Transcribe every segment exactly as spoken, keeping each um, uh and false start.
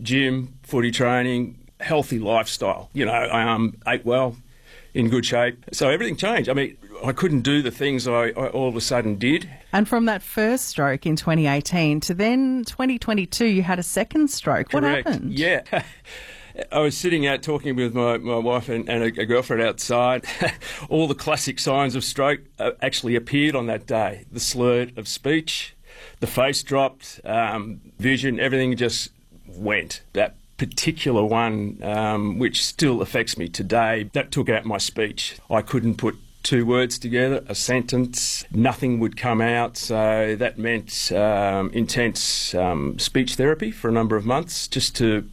gym, footy training, healthy lifestyle. You know, I um, ate well, in good shape. So everything changed. I mean, I couldn't do the things I, I all of a sudden did. And from that first stroke in twenty eighteen to then twenty twenty-two, you had a second stroke. Correct. What happened? Yeah. I was sitting out talking with my, my wife and, and a, a girlfriend outside. All the classic signs of stroke uh, actually appeared on that day. The slur of speech, the face dropped, um, vision, everything just went. That particular one, um, which still affects me today, that took out my speech. I couldn't put two words together, a sentence, nothing would come out. So that meant um, intense um, speech therapy for a number of months just to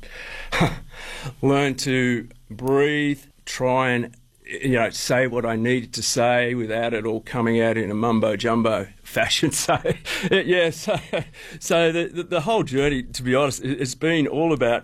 learn to breathe, try and you know, say what I needed to say without it all coming out in a mumbo-jumbo fashion. So, yeah, so, so the, the, the whole journey, to be honest, it's been all about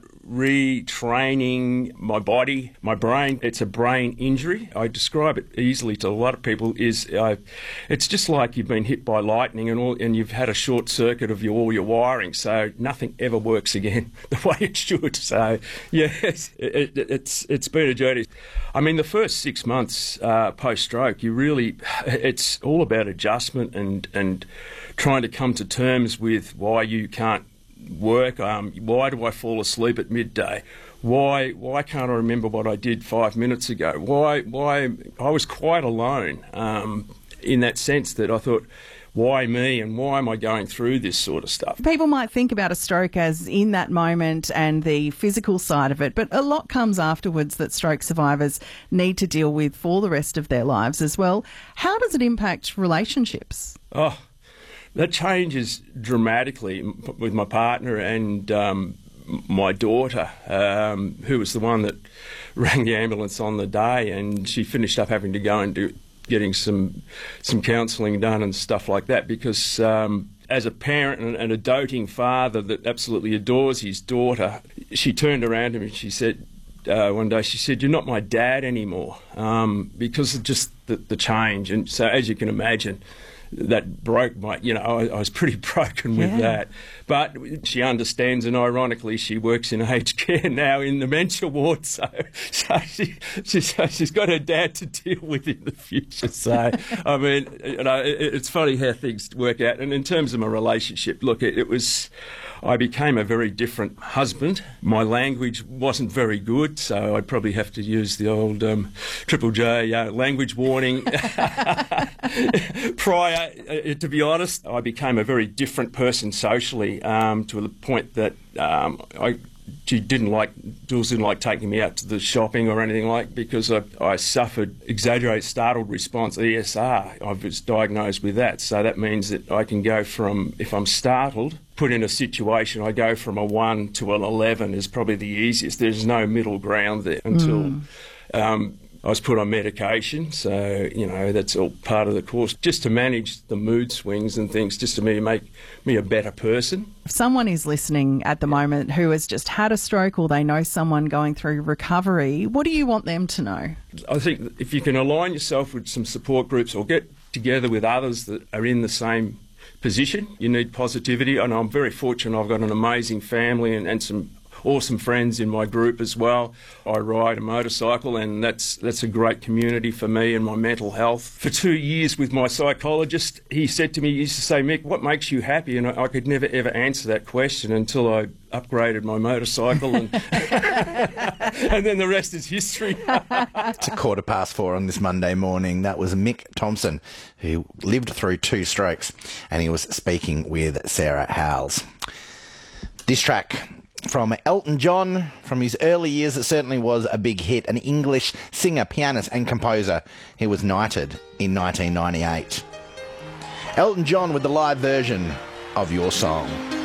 retraining my body, my brain. It's a brain injury. I describe it easily to a lot of people. Is uh, it's just like you've been hit by lightning and all, and you've had a short circuit of your, all your wiring, so nothing ever works again the way it should. So, yes, it, it, it's it's been a journey. I mean, the first six months uh, post-stroke, you really, it's all about adjustment and and trying to come to terms with why you can't work. Um, why do I fall asleep at midday? Why why can't I remember what I did five minutes ago? Why why I was quite alone um, in that sense that I thought, why me and why am I going through this sort of stuff? People might think about a stroke as in that moment and the physical side of it, but a lot comes afterwards that stroke survivors need to deal with for the rest of their lives as well. How does it impact relationships? Oh, that changes dramatically with my partner and um, my daughter, um, who was the one that rang the ambulance on the day, and she finished up having to go and do getting some some counselling done and stuff like that, because um, as a parent and, and a doting father that absolutely adores his daughter, she turned around to me and she said, uh, one day she said, "You're not my dad anymore," um, because of just the, the change. And so, as you can imagine, that broke my, you know, I, I was pretty broken with yeah. that. But she understands, and ironically, she works in aged care now in the dementia ward, so, so she, she, so she's got her dad to deal with in the future. So, I mean, you know, it, it's funny how things work out. And in terms of my relationship, look, it, it was, I became a very different husband. My language wasn't very good, so I'd probably have to use the old um, Triple J uh, language warning. Prior, uh, to be honest, I became a very different person socially, um, to the point that um, I she didn't like, Jules didn't like taking me out to the shopping or anything like, because I, I suffered exaggerated startled response, E S R. I was diagnosed with that, so that means that I can go from, if I'm startled, put in a situation, I go from a one to an eleven is probably the easiest. There's no middle ground there until mm. um, I was put on medication, so, you know, that's all part of the course, just to manage the mood swings and things, just to me make me a better person. If someone is listening at the moment who has just had a stroke or they know someone going through recovery, what do you want them to know? I think if you can align yourself with some support groups or get together with others that are in the same position, you need positivity. And I'm very fortunate I've got an amazing family and, and some awesome friends in my group as well. I ride a motorcycle, and that's that's a great community for me and my mental health. For two years with my psychologist, he said to me, he used to say, "Mick, what makes you happy?" And I, I could never ever answer that question until I upgraded my motorcycle, and, and then the rest is history. It's a quarter past four on this Monday morning. That was Mick Thompson, who lived through two strokes, and he was speaking with Sarah Howells. This track from Elton John, from his early years, it certainly was a big hit. An English singer, pianist and composer. He was knighted in nineteen ninety-eight. Elton John with the live version of Your Song.